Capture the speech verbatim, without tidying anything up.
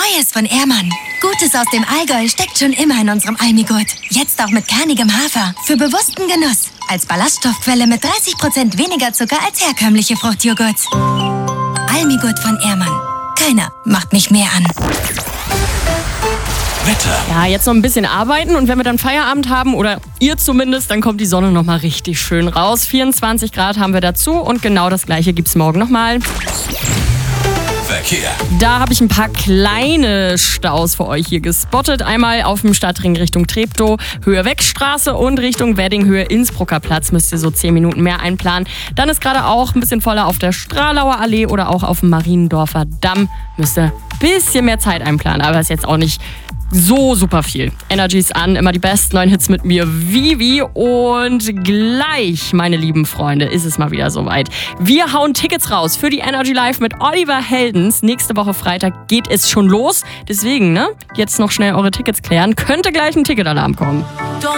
Neues von Ehrmann. Gutes aus dem Allgäu steckt schon immer in unserem Almigurt. Jetzt auch mit kernigem Hafer. Für bewussten Genuss. Als Ballaststoffquelle mit dreißig Prozent weniger Zucker als herkömmliche Fruchtjoghurts. Almigurt von Ehrmann. Keiner macht mich mehr an. Wetter. Ja, jetzt noch ein bisschen arbeiten und wenn wir dann Feierabend haben, oder ihr zumindest, dann kommt die Sonne nochmal richtig schön raus. vierundzwanzig Grad haben wir dazu und genau das gleiche gibt's morgen nochmal. Verkehr. Da habe ich ein paar kleine Staus für euch hier gespottet. Einmal auf dem Stadtring Richtung Treptow, Höhe Wegstraße und Richtung Wedding, Höhe Innsbrucker Platz. Müsst ihr so zehn Minuten mehr einplanen. Dann ist gerade auch ein bisschen voller auf der Stralauer Allee oder auch auf dem Mariendorfer Damm. Müsst ihr ein bisschen mehr Zeit einplanen, aber ist jetzt auch nicht so super viel. Energy ist an, immer die besten neuen Hits mit mir, Vivi. Und gleich, meine lieben Freunde, ist es mal wieder soweit. Wir hauen Tickets raus für die Energy Live mit Oliver Heldens. Nächste Woche Freitag geht es schon los. Deswegen, ne, jetzt noch schnell eure Tickets klären. Könnte gleich ein Ticketalarm kommen.